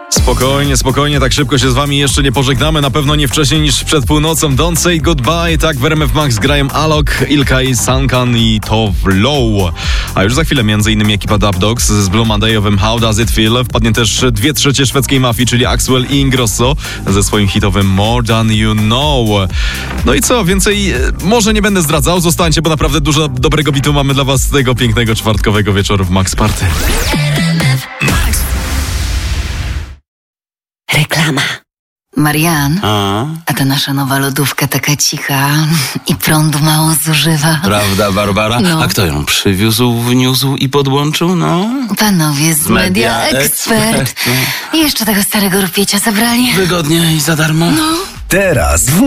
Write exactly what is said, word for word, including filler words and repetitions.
Spokojnie, spokojnie, tak szybko się z wami jeszcze nie pożegnamy, na pewno nie wcześniej niż przed północą. Don't say goodbye, tak w R M F Max grają Alok, Ilkay, Sankan i To Flow. A już za chwilę między innymi ekipa Dub Dogs z Blue Monday'owym How Does It Feel. Wpadnie też dwie trzecie szwedzkiej mafii, czyli Axwell i Ingrosso ze swoim hitowym More Than You Know. No i co, więcej może nie będę zdradzał, zostańcie, bo naprawdę dużo dobrego bitu mamy dla was tego pięknego czwartkowego wieczoru w Max Party. Reklama. Marian, A? a ta nasza nowa lodówka taka cicha i prądu mało zużywa. Prawda, Barbara? No. A kto ją przywiózł, wniósł i podłączył? No. Panowie z Media, Media Expert. Expert. I jeszcze tego starego rupiecia zabrali. Wygodnie i za darmo. No. Teraz w